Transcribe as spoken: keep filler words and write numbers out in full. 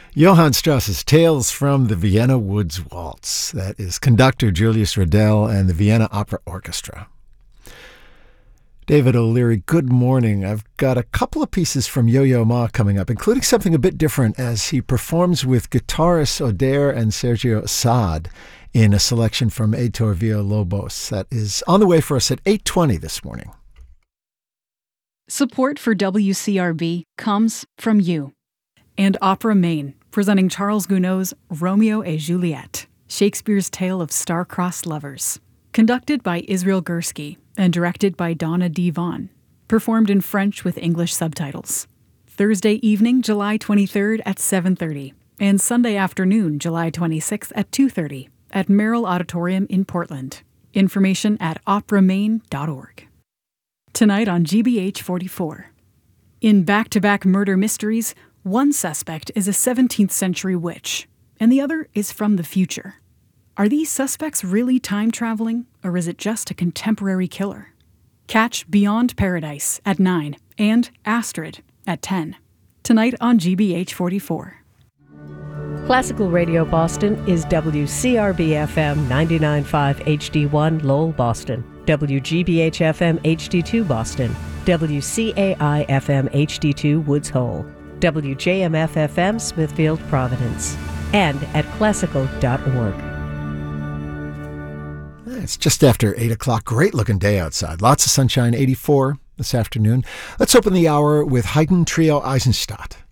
Johann Strauss's Tales from the Vienna Woods Waltz. That is conductor Julius Riddell and the Vienna Opera Orchestra. David O'Leary, good morning. I've got a couple of pieces from Yo-Yo Ma coming up, including something a bit different as he performs with guitarists Oder and Sergio Assad in a selection from Heitor Villa-Lobos. That is on the way for us at eight twenty this morning. Support for W C R B comes from you. And Opera Maine, presenting Charles Gounod's Romeo et Juliet, Shakespeare's tale of star-crossed lovers. Conducted by Israel Gursky and directed by Donna D. Vaughn. Performed in French with English subtitles. Thursday evening, July twenty-third at seven thirty. And Sunday afternoon, July twenty-sixth at two thirty at Merrill Auditorium in Portland. Information at opera maine dot org. Tonight on G B H forty-four. In back-to-back murder mysteries, one suspect is a seventeenth century witch, and the other is from the future. Are these suspects really time-traveling, or is it just a contemporary killer? Catch Beyond Paradise at nine and Astrid at ten. Tonight on G B H forty-four. Classical Radio Boston is W C R B F M ninety-nine point five H D one Lowell, Boston, W G B H F M H D two Boston, W C A I F M H D two Woods Hole, W J M F F M Smithfield, Providence, and at classical dot org. It's just after eight o'clock. Great looking day outside. Lots of sunshine, eighty-four this afternoon. Let's open the hour with Haydn Trio Eisenstadt.